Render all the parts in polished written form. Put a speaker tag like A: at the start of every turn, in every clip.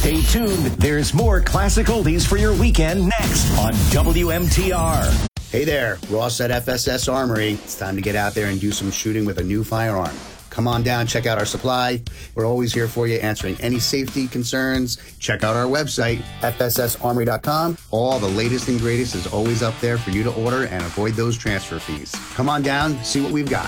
A: Stay tuned. There's more classic oldies for your weekend next on WMTR.
B: Hey there, Ross at FSS Armory. It's time to get out there and do some shooting with a new firearm. Come on down, check out our supply. We're always here for you, answering any safety concerns. Check out our website, fssarmory.com. All the latest and greatest is always up there for you to order and avoid those transfer fees. Come on down, see what we've got.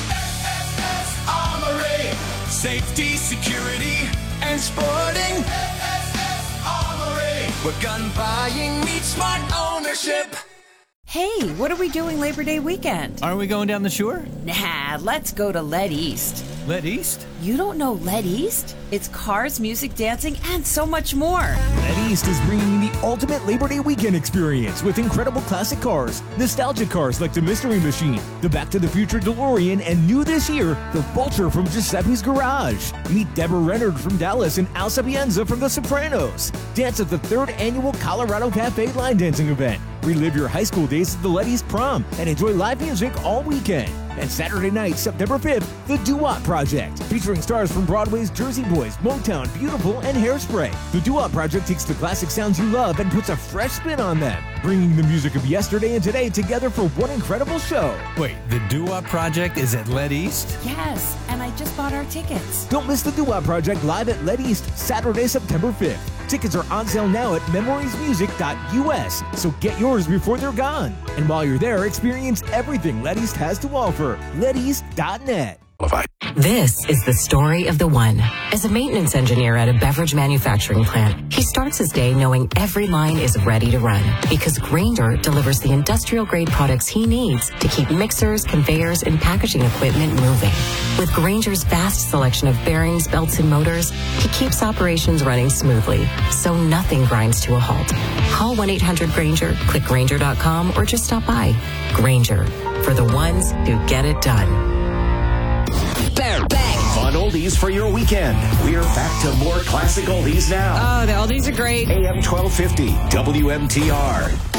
C: FSS Armory. Safety, security, and sporting. FSS Armory. Where gun buying meets smart ownership.
D: Hey, what are we doing Labor Day weekend?
E: Aren't we going down the shore?
D: Nah, let's go to Let East.
E: Let East?
D: You don't know Let East? It's cars, music, dancing, and so much more.
F: Let East is bringing the ultimate Labor Day weekend experience with incredible classic cars, nostalgic cars like the Mystery Machine, the Back to the Future DeLorean, and new this year, the Vulture from Giuseppe's Garage. Meet Deborah Reynard from Dallas and Al Sapienza from The Sopranos. Dance at the 3rd annual Colorado Cafe line dancing event. Relive your high school days at the Let East Prom and enjoy live music all weekend. And Saturday night, September 5th, The Doo-Wop Project, featuring stars from Broadway's Jersey Boys, Motown, Beautiful, and Hairspray. The Doo-Wop Project takes the classic sounds you love and puts a fresh spin on them, bringing the music of yesterday and today together for one incredible show.
E: Wait, the Doo-Wop Project is at Let East?
D: Yes, and I just bought our tickets.
F: Don't miss The Doo-Wop Project live at Let East, Saturday, September 5th. Tickets are on sale now at memoriesmusic.us, so get yours before they're gone. And while you're there, experience everything Let East has to offer. LetEast.net.
G: This is the story of the one. As a maintenance engineer at a beverage manufacturing plant, he starts his day knowing every line is ready to run because Grainger delivers the industrial-grade products he needs to keep mixers, conveyors, and packaging equipment moving. With Grainger's vast selection of bearings, belts, and motors, he keeps operations running smoothly, so nothing grinds to a halt. Call 1-800-GRAINGER, click Grainger.com, or just stop by. Grainger, for the ones who get it done.
A: Fun oldies for your weekend. We're back to more classic oldies now.
D: Oh, the oldies are great.
A: AM 1250, WMTR.